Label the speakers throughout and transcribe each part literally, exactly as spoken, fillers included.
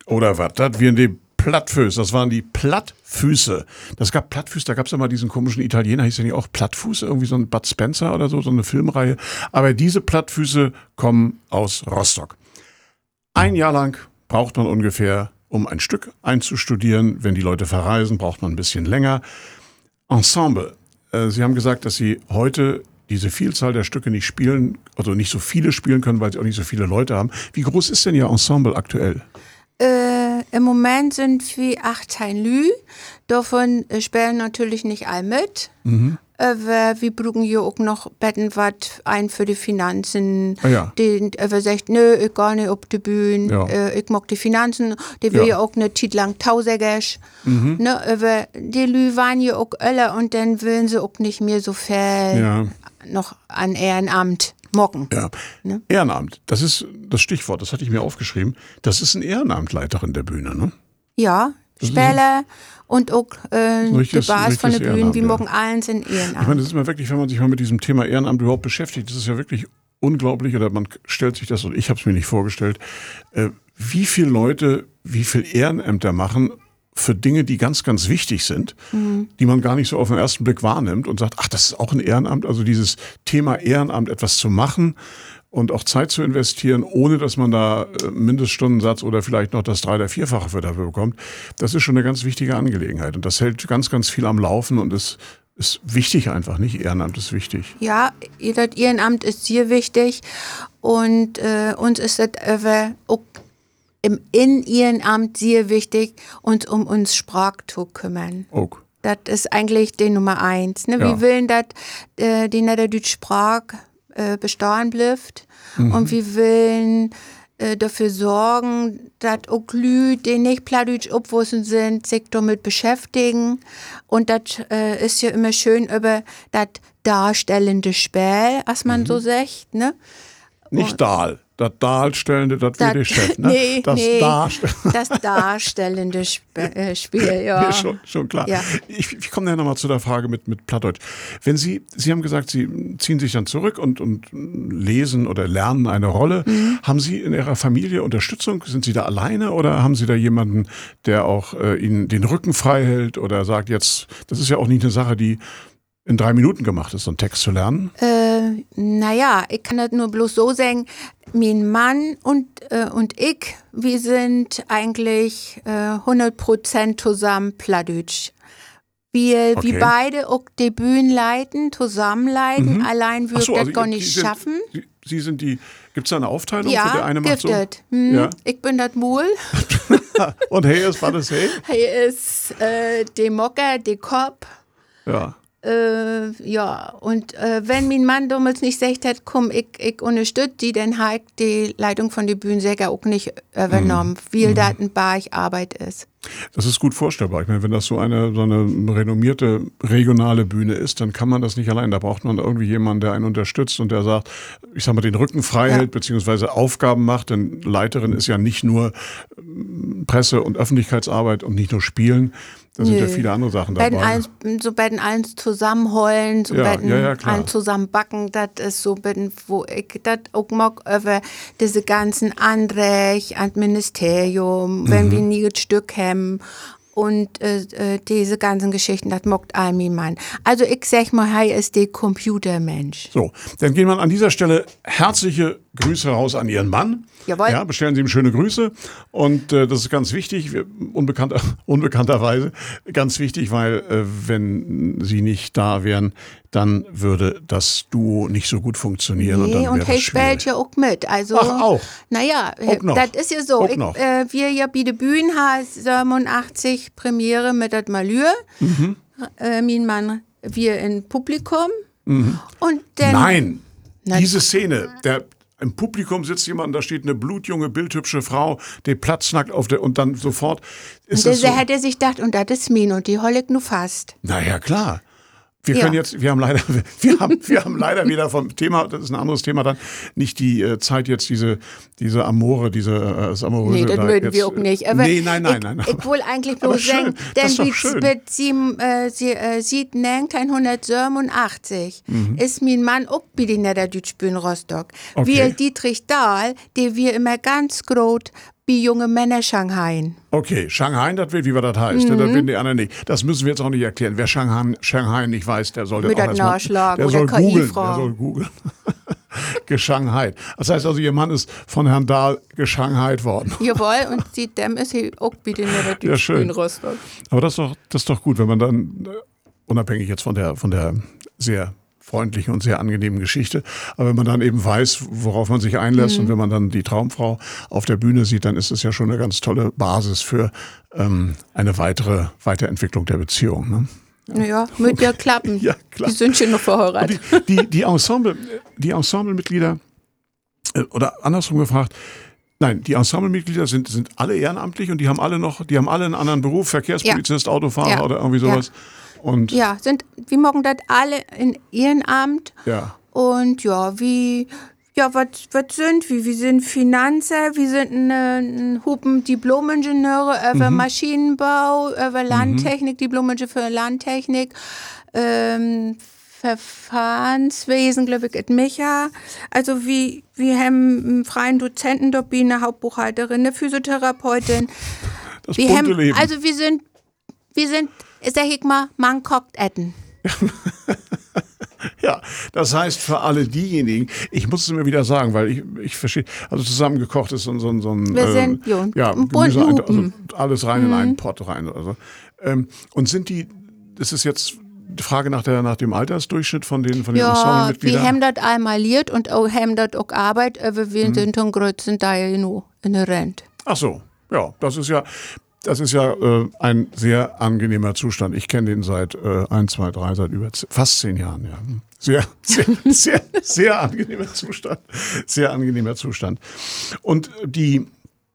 Speaker 1: Oder was? Das wären die Plattfüße. Das waren die Plattfüße. Das gab Plattfüße, da gab es ja mal diesen komischen Italiener, hieß ja nicht auch Plattfuß, irgendwie so ein Bud Spencer oder so, so eine Filmreihe. Aber diese Plattfüße kommen aus Rostock. Ein Jahr lang braucht man ungefähr, um ein Stück einzustudieren. Wenn die Leute verreisen, braucht man ein bisschen länger. Ensemble. Äh, Sie haben gesagt, dass Sie heute diese Vielzahl der Stücke nicht spielen, also nicht so viele spielen können, weil Sie auch nicht so viele Leute haben. Wie groß ist denn Ihr Ensemble aktuell?
Speaker 2: Äh, Im Moment sind wir achtzehn Lü. Davon äh, spielen natürlich nicht alle mit. Mhm. Aber wir brauchen hier auch noch Betten was ein für die Finanzen.
Speaker 1: Ah, ja.
Speaker 2: Die äh, sagt, nö, ich gar nicht auf die Bühne,
Speaker 1: Ja.
Speaker 2: äh, ich mag die Finanzen. Die will ja,
Speaker 1: Ja
Speaker 2: auch eine Zeit lang tausägisch. Mhm. Ne, aber die Lü waren ja auch alle und dann wollen sie auch nicht mehr so viel
Speaker 1: Ja.
Speaker 2: noch an Ehrenamt mocken.
Speaker 1: Ja.
Speaker 2: Ne?
Speaker 1: Ehrenamt, das ist das Stichwort, das hatte ich mir aufgeschrieben. Das ist ein Ehrenamtleiterin der Bühne, ne?
Speaker 2: Ja, Spieler und auch äh, die
Speaker 1: richtiges-
Speaker 2: Bas von der
Speaker 1: richtiges
Speaker 2: Bühne, wir
Speaker 1: Ehrenamt,
Speaker 2: mocken allen sind
Speaker 1: Ich meine,
Speaker 2: Ehrenamt.
Speaker 1: das ist mal wirklich, wenn man sich mal mit diesem Thema Ehrenamt überhaupt beschäftigt, das ist ja wirklich unglaublich, oder man stellt sich das, und ich habe es mir nicht vorgestellt, äh, wie viele Leute, wie viel Ehrenämter machen für Dinge, die ganz, ganz wichtig sind, mhm. die man gar nicht so auf den ersten Blick wahrnimmt und sagt, ach, das ist auch ein Ehrenamt. Also dieses Thema Ehrenamt, etwas zu machen und auch Zeit zu investieren, ohne dass man da Mindeststundensatz oder vielleicht noch das drei- oder vierfache für dafür bekommt, das ist schon eine ganz wichtige Angelegenheit. Und das hält ganz, ganz viel am Laufen und ist, ist wichtig einfach, nicht? Ehrenamt ist wichtig.
Speaker 2: Ja, das Ehrenamt ist sehr wichtig und äh, uns ist das aber auch im in Ehrenamt sehr wichtig, uns um uns Sprache zu kümmern.
Speaker 1: Auch.
Speaker 2: Das ist eigentlich die Nummer eins. Ne?
Speaker 1: Ja.
Speaker 2: Wir wollen, dass äh, die niederdeutsche Sprache äh, bestehen bleibt. Mhm. Und wir wollen äh, dafür sorgen, dass auch Leute, die nicht plattdeutsch aufgewachsen sind, sich damit beschäftigen. Und das äh, ist ja immer schön über das darstellende Spiel, als man mhm. so sagt. Ne?
Speaker 1: Nicht Dahl. Das Darstellende, das wird der Chef, ne?
Speaker 2: Nee,
Speaker 1: das,
Speaker 2: nee,
Speaker 1: Darstell-
Speaker 2: das darstellende Sp- äh, Spiel, ja.
Speaker 1: Nee, schon, schon klar.
Speaker 2: Ja.
Speaker 1: Ich, ich komme ja nochmal zu der Frage mit, mit Plattdeutsch. Wenn Sie, Sie haben gesagt, Sie ziehen sich dann zurück und, und lesen oder lernen eine Rolle. Mhm. Haben Sie in Ihrer Familie Unterstützung? Sind Sie da alleine oder haben Sie da jemanden, der auch äh, Ihnen den Rücken frei hält oder sagt jetzt, das ist ja auch nicht eine Sache, die in drei Minuten gemacht ist, so einen Text zu lernen?
Speaker 2: Äh, naja, ich kann das nur bloß so sagen, mein Mann und, äh, und ich, wir sind eigentlich äh, hundert Prozent zusammen Plattdeutsch. Wir,
Speaker 1: Okay.
Speaker 2: wir beide auch die Bühnen leiten, zusammen leiten,
Speaker 1: Mhm.
Speaker 2: allein
Speaker 1: Ach
Speaker 2: würde
Speaker 1: so,
Speaker 2: das
Speaker 1: also
Speaker 2: gar
Speaker 1: Sie
Speaker 2: nicht
Speaker 1: sind,
Speaker 2: schaffen.
Speaker 1: Sie, Sie sind die, gibt es da eine Aufteilung?
Speaker 2: Ja,
Speaker 1: so der eine macht so?
Speaker 2: giftet. Hm,
Speaker 1: Ja.
Speaker 2: Ich bin das Mul.
Speaker 1: Und hey, ist war das hey?
Speaker 2: Hey ist äh, die Mocker, die Kopf.
Speaker 1: Ja.
Speaker 2: Äh, ja, und äh, wenn mein Mann damals nicht gesagt hat, komm, ich, ich unterstütze die, dann habe ich die Leitung von der Bühnensäger auch nicht übernommen, mm. weil
Speaker 1: mm.
Speaker 2: das eine Barch-Arbeit ist.
Speaker 1: Das ist gut vorstellbar. Ich meine, wenn das so eine, so eine renommierte regionale Bühne ist, dann kann man das nicht allein. Da braucht man irgendwie jemanden, der einen unterstützt und der sagt, ich sag mal, den Rücken frei hält, ja. beziehungsweise Aufgaben macht. Denn Leiterin ist ja nicht nur Presse- und Öffentlichkeitsarbeit und nicht nur Spielen. Da sind Nö. ja viele andere Sachen dabei.
Speaker 2: Bei den allen, so bei den allen zusammenheulen, so
Speaker 1: ja,
Speaker 2: bei den
Speaker 1: ja, ja,
Speaker 2: allen zusammen backen, das ist so, wo ich das auch mag, über diese ganzen Anrecht an das Ministerium, mhm. wenn wir nie ein Stück haben und äh, diese ganzen Geschichten, das mag all mein Mann. Also ich sag mal, hey, ist der Computermensch.
Speaker 1: So, dann gehen wir an dieser Stelle herzliche Grüße raus an Ihren Mann.
Speaker 2: Jawohl.
Speaker 1: Ja, bestellen Sie ihm schöne Grüße. Und äh, das ist ganz wichtig, wir, unbekannter, unbekannterweise ganz wichtig, weil äh, wenn Sie nicht da wären, dann würde das Duo nicht so gut funktionieren.
Speaker 2: Nee,
Speaker 1: und dann
Speaker 2: und
Speaker 1: hey
Speaker 2: spielt ja auch mit. Also,
Speaker 1: Ach, auch?
Speaker 2: Naja,
Speaker 1: auch noch.
Speaker 2: Das ist ja so.
Speaker 1: Auch
Speaker 2: Ich,
Speaker 1: noch.
Speaker 2: äh, wir ja bei der Bühne haben siebenundachtzig Premiere mit das Malheur. Mhm. Äh, mein Mann, wir im Publikum.
Speaker 1: Mhm.
Speaker 2: Und dann,
Speaker 1: Nein,
Speaker 2: Na,
Speaker 1: diese Szene, der im Publikum sitzt jemand, da steht eine blutjunge, bildhübsche Frau, die platznackt auf der, und dann sofort ist
Speaker 2: und
Speaker 1: das
Speaker 2: der
Speaker 1: so.
Speaker 2: hat er sich gedacht, und das ist mein, und die hol ich nur fast.
Speaker 1: Na ja, klar. Wir
Speaker 2: Ja.
Speaker 1: können jetzt, wir haben leider, wir haben, wir haben leider wieder vom Thema, das ist ein anderes Thema dann, nicht die äh, Zeit jetzt diese, diese Amore, diese äh, das Amoröse.
Speaker 2: Nee, das
Speaker 1: da
Speaker 2: mögen
Speaker 1: jetzt,
Speaker 2: wir auch nicht. Aber
Speaker 1: nee, nein, nein,
Speaker 2: ich,
Speaker 1: nein. nein.
Speaker 2: Ich will eigentlich
Speaker 1: Aber
Speaker 2: bloß
Speaker 1: schön,
Speaker 2: sagen,
Speaker 1: das
Speaker 2: denn
Speaker 1: ist doch
Speaker 2: wie
Speaker 1: schön.
Speaker 2: mit sieben, äh, sie, äh, sieht neunzehnhundertsiebenundachtzig mhm. ist mein Mann auch bei den Niederdeutsche Bühne Rostock.
Speaker 1: Okay.
Speaker 2: Wie Dietrich Dahl, der wir immer ganz groß wie junge Männer Shanghai.
Speaker 1: Okay, Shanghai, das wird, wie wir das heißt. Mhm. Das wissen die anderen nicht. Das müssen wir jetzt auch nicht erklären. Wer Shanghai, Shanghai nicht weiß, der sollte
Speaker 2: Mit
Speaker 1: auch erstmal, der soll googeln. Der soll googeln. Geschanghai. Das heißt also, Ihr Mann ist von Herrn Dahl geschanghait worden.
Speaker 2: Jawohl, und seitdem ist er auch wieder in der Deutsch in Rostock.
Speaker 1: Aber das ist, doch, das ist doch gut, wenn man dann, unabhängig jetzt von der, von der sehr freundlichen und sehr angenehmen Geschichte, aber wenn man dann eben weiß, worauf man sich einlässt, mhm. und wenn man dann die Traumfrau auf der Bühne sieht, dann ist es ja schon eine ganz tolle Basis für ähm, eine weitere Weiterentwicklung der Beziehung. Ne?
Speaker 2: Naja, wird ja klappen.
Speaker 1: Ja, klar.
Speaker 2: Die sind schon noch verheiratet.
Speaker 1: Die, die, die, Ensemble, die Ensemblemitglieder, äh, oder andersrum gefragt, nein, die Ensemblemitglieder sind, sind alle ehrenamtlich und die haben alle noch, die haben alle einen anderen Beruf, Verkehrspolizist, ja. Autofahrer ja. oder irgendwie sowas.
Speaker 2: Ja.
Speaker 1: Und
Speaker 2: ja, sind, wir machen das alle in Ehrenamt.
Speaker 1: Ja.
Speaker 2: Und ja, wie, ja, was sind wir? Wir sind Finanzer, wir sind ein Hupen Diplomingenieure über mhm. Maschinenbau, über Landtechnik, mhm. Diplomingenieur für Landtechnik, ähm, Verfahrenswesen, glaube ich, et Micha. Also wir, wir haben einen freien Dozenten, dort bin eine Hauptbuchhalterin, eine Physiotherapeutin.
Speaker 1: Das
Speaker 2: wir
Speaker 1: bunte
Speaker 2: haben,
Speaker 1: Leben.
Speaker 2: Also wir sind, wir sind, sag ich mal, man kocht etten.
Speaker 1: Ja, das heißt für alle diejenigen, ich muss es immer wieder sagen, weil ich, ich verstehe, also zusammengekocht ist so, so, so ein,
Speaker 2: Wir sind,
Speaker 1: ähm, ja, Gemüse, also alles rein mhm. in einen Pott rein. Also. Ähm, und sind die, das ist jetzt die Frage nach, der, nach dem Altersdurchschnitt von den, von den
Speaker 2: ja,
Speaker 1: Ensemblemitgliedern?
Speaker 2: Wir haben das einmaliert und auch, haben das auch Arbeit, aber wir mhm. sind dann größten Teil nur in der Rente.
Speaker 1: Ach so, ja, das ist ja... Das ist ja äh, ein sehr angenehmer Zustand. Ich kenne den seit äh, ein, zwei, drei, seit über z- fast zehn Jahren. Ja. Sehr, sehr, sehr, sehr angenehmer Zustand. Sehr angenehmer Zustand. Und die,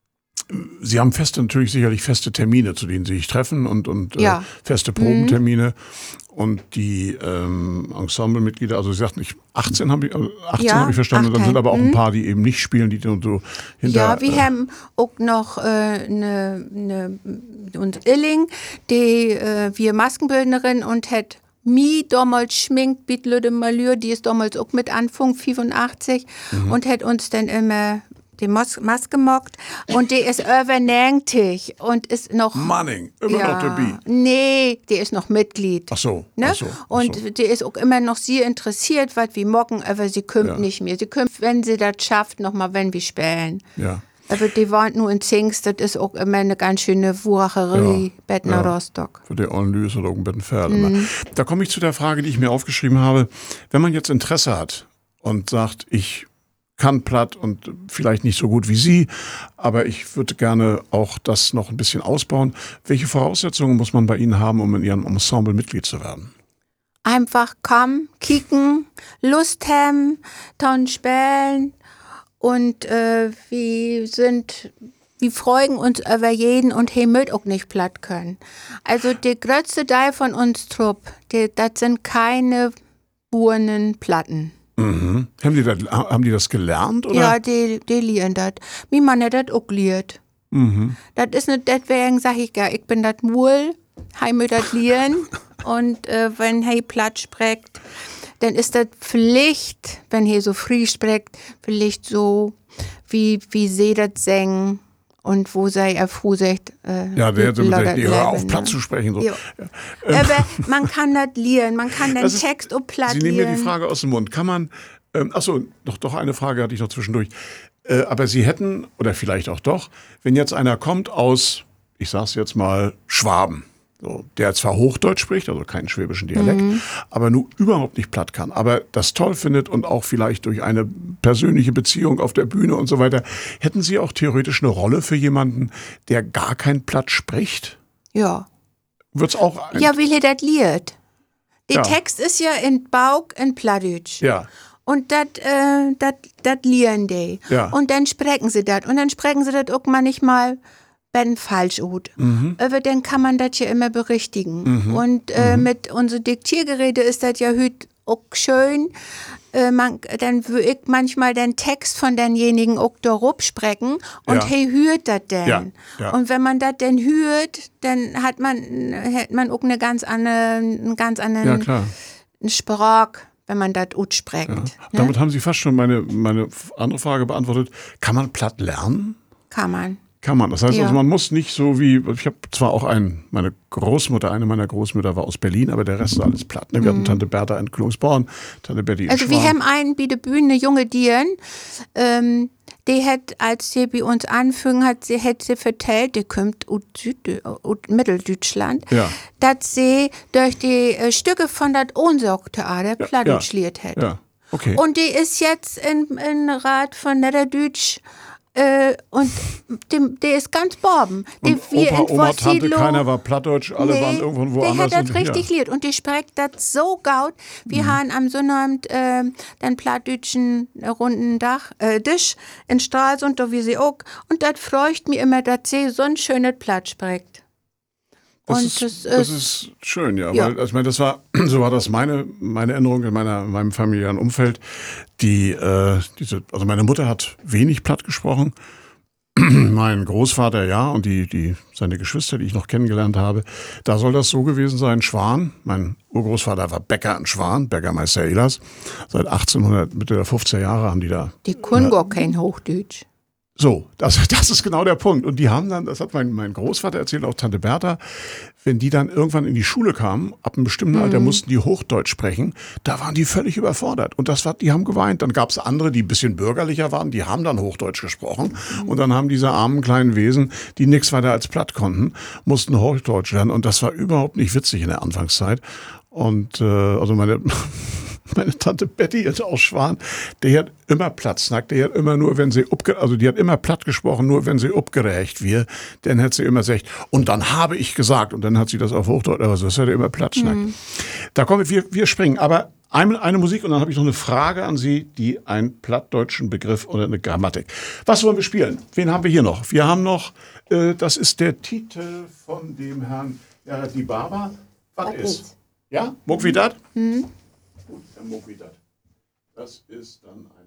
Speaker 1: Sie haben feste, natürlich sicherlich feste Termine, zu denen Sie sich treffen und, und
Speaker 2: ja.
Speaker 1: äh, feste Probentermine. Mhm. Und die ähm, Ensemblemitglieder, also Sie sagten, ich, achtzehn habe ich, achtzehn
Speaker 2: ja,
Speaker 1: habe ich verstanden,
Speaker 2: achtzehn.
Speaker 1: Dann sind aber auch ein
Speaker 2: mhm.
Speaker 1: paar, die eben nicht spielen, die so hinter...
Speaker 2: Ja, wir
Speaker 1: äh,
Speaker 2: haben auch noch eine äh, ne, ne, und Illing, die äh, wir Maskenbildnerin und hat mi damals schminkt, bitte de Malür, die ist damals auch mit Anfang fünfundachtzig mhm. und hat uns dann immer die Mas- Maske gemockt und die ist über neunzig und ist noch...
Speaker 1: Manning, immer
Speaker 2: ja,
Speaker 1: noch dabei.
Speaker 2: Nee, die ist noch Mitglied.
Speaker 1: Ach so,
Speaker 2: ne?
Speaker 1: ach so. Ach
Speaker 2: und
Speaker 1: so.
Speaker 2: die ist auch immer noch sehr interessiert, was wir mocken, aber sie kommt
Speaker 1: ja.
Speaker 2: nicht mehr. Sie kommt, wenn sie das schafft, nochmal, wenn wir spielen.
Speaker 1: Ja.
Speaker 2: Aber die wohnt nur in Zingst, das ist auch immer eine ganz schöne Wucherie,
Speaker 1: ja.
Speaker 2: Bettner
Speaker 1: ja.
Speaker 2: Rostock.
Speaker 1: Für die Ornlüs oder oben Bettenferl. Mhm. Da komme ich zu der Frage, die ich mir aufgeschrieben habe. Wenn man jetzt Interesse hat und sagt, ich kann platt und vielleicht nicht so gut wie Sie, aber ich würde gerne auch das noch ein bisschen ausbauen. Welche Voraussetzungen muss man bei Ihnen haben, um in Ihrem Ensemble Mitglied zu werden?
Speaker 2: Einfach kommen, kicken, Lust haben, dann spielen und äh, wir sind, wir freuen uns über jeden und he mit auch nicht platt können. Also der größte Teil von uns Trupp, die, das sind keine Burnenplatten.
Speaker 1: Mhm. Haben die das, haben die das gelernt? Oder?
Speaker 2: Ja, die, die lernen das. Mein Mann hat das auch gelernt.
Speaker 1: Mhm.
Speaker 2: Das ist nicht deswegen, sag ich gar, ich bin das wohl, heim mit das lernen. Und äh, wenn er platt spricht, dann ist das Pflicht, wenn er so früh spricht, vielleicht so, wie, wie sie das singen. Und wo sei er Vorsicht? Äh,
Speaker 1: ja, der hätte gesagt, hör auf, platt zu sprechen. So. Ja.
Speaker 2: Ja. Aber man kann das lernen, man kann den
Speaker 1: ist,
Speaker 2: Text auch platt
Speaker 1: Sie nehmen
Speaker 2: lernen.
Speaker 1: mir die Frage aus dem Mund. Kann man, ähm, achso, doch, doch eine Frage hatte ich noch zwischendurch. Äh, aber Sie hätten, oder vielleicht auch doch, wenn jetzt einer kommt aus, ich sag's jetzt mal, Schwaben, so, der zwar Hochdeutsch spricht, also keinen schwäbischen Dialekt, mhm. aber nur überhaupt nicht platt kann, aber das toll findet und auch vielleicht durch eine persönliche Beziehung auf der Bühne und so weiter, hätten Sie auch theoretisch eine Rolle für jemanden, der gar kein Platt spricht?
Speaker 2: Ja.
Speaker 1: Wird's auch ein
Speaker 2: ja, wie er das liert. Der
Speaker 1: ja.
Speaker 2: Text ist ja in Bauch in Plattdeutsch.
Speaker 1: Ja.
Speaker 2: Und das äh, das lieren die.
Speaker 1: Ja.
Speaker 2: Und dann sprechen sie das. Und dann sprechen sie das auch manchmal wenn falsch ut.
Speaker 1: Mhm.
Speaker 2: Aber dann kann man das ja immer berichtigen.
Speaker 1: Mhm.
Speaker 2: Und äh,
Speaker 1: mhm.
Speaker 2: mit unseren Diktiergeräten ist das ja heute auch schön. Äh, man, dann würde ich manchmal den Text von denjenigen auch darauf sprechen und
Speaker 1: ja.
Speaker 2: hey, hört das denn?
Speaker 1: Ja. Ja.
Speaker 2: Und wenn man das denn hört, dann hat man, hat man auch eine ganz andere, einen ganz anderen
Speaker 1: ja,
Speaker 2: Sprach, wenn man das ut spricht.
Speaker 1: Ja.
Speaker 2: Ne?
Speaker 1: Damit haben Sie fast schon meine, meine andere Frage beantwortet. Kann man platt lernen?
Speaker 2: Kann man.
Speaker 1: Kann man. Das heißt
Speaker 2: Ja.
Speaker 1: also, man muss nicht so wie, ich habe zwar auch einen, meine Großmutter, eine meiner Großmütter war aus Berlin, aber der Rest ist alles platt. Ne? Wir mhm. hatten Tante Bertha in Kloßborn, Tante Betty in
Speaker 2: Also
Speaker 1: Schwan.
Speaker 2: wir haben einen bei der Bühne, eine junge Dien, ähm, die hat, als sie bei uns anfing, hat sie, hat sie vertellt, die kommt aus, Süd, aus Mitteldeutschland,
Speaker 1: ja.
Speaker 2: dass sie durch die äh, Stücke von das Ohnsorg-Theater ja, Plattdeutsch ja, liert hat.
Speaker 1: Ja. Okay.
Speaker 2: Und die ist jetzt in, in Rat von Niederdeutsch. Äh, und dem, der ist ganz borben. Die,
Speaker 1: und Opa, Oma, Tante, keiner war Plattdeutsch, alle nee, waren irgendwo woanders.
Speaker 2: Der hat das richtig ja. liert und die spricht das so gaut. Wir mhm. haben am Sonnabend äh, den plattdeutschen runden Dach, äh, Tisch in Stralsund, da wie sie auch. Und das freut mich immer, dass sie so ein schönes Platt spricht.
Speaker 1: Das,
Speaker 2: und
Speaker 1: ist,
Speaker 2: das, ist,
Speaker 1: das ist schön, ja.
Speaker 2: ja.
Speaker 1: Weil, also ich meine, das war, so war das meine, meine Erinnerung in, meiner, in meinem familiären Umfeld. Die, äh, diese, also meine Mutter hat wenig platt gesprochen. Mein Großvater ja und die, die, seine Geschwister, die ich noch kennengelernt habe. Da soll das so gewesen sein, Schwan. Mein Urgroßvater war Bäcker in Schwan, Bäckermeister Ehlers. Seit achtzehnhundert, Mitte der fünfziger Jahre haben die da.
Speaker 2: Die können gar kein Hochdeutsch.
Speaker 1: So, das, das ist genau der Punkt. Und die haben dann, das hat mein, mein Großvater erzählt, auch Tante Bertha, wenn die dann irgendwann in die Schule kamen, ab einem bestimmten mhm. Alter mussten die Hochdeutsch sprechen, da waren die völlig überfordert. Und das war, die haben geweint. Dann gab es andere, die ein bisschen bürgerlicher waren, die haben dann Hochdeutsch gesprochen. Mhm. Und dann haben diese armen kleinen Wesen, die nichts weiter als platt konnten, mussten Hochdeutsch lernen. Und das war überhaupt nicht witzig in der Anfangszeit. Und äh, also meine... Meine Tante Betty ist aus Schwan, die hat immer platt snackt, die hat immer nur, wenn sie, also die hat immer platt gesprochen, nur wenn sie abgerecht wird, dann hat sie immer gesagt, und dann habe ich gesagt, und dann hat sie das auf Hochdeutsch, aber so ist ja immer platt snackt. Mhm. Da kommen wir, wir springen, aber eine, eine Musik und dann habe ich noch eine Frage an Sie, die einen plattdeutschen Begriff oder eine Grammatik. Was wollen wir spielen? Wen haben wir hier noch? Wir haben noch, äh, das ist der Titel von dem Herrn ja, die Baba. Was okay. ist? Ja? Muck wie dat? Mhm. Gut, dann Mokidat. Das ist dann ein